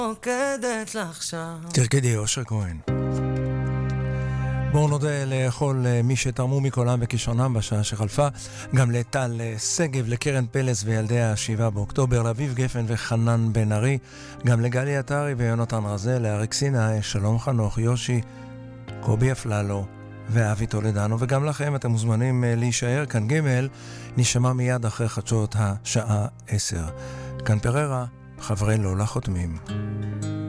רוקדת לך שם. תרקדי אושר כהן. בואו נודה לכל מי שתרמו מקולם וכישרונם בשעה שחלפה, גם לטל סגב, לקרן פלס וילדי ה7 באוקטובר, לאביב גפן וחנן בן ארי, גם לגלי עטרי ויונתן רזל, לאריק סיני, שלום חנוך, יושי, קובי אפללו ואבי תולדנו, וגם לכם אתם מוזמנים להישאר. כאן ג' נשמע מיד אחרי חדשות השעה 10. כאן פררה, חברי לא לחותמים.